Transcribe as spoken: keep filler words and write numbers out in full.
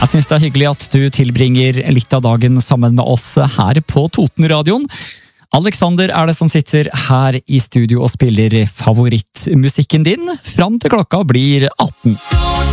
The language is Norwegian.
Jeg synes det er hyggelig at du tilbringer litt av dagen sammen med oss her på Totenradioen. Alexander er det som sitter her i studio og spiller favorittmusikken din, fram til klokka blir atten.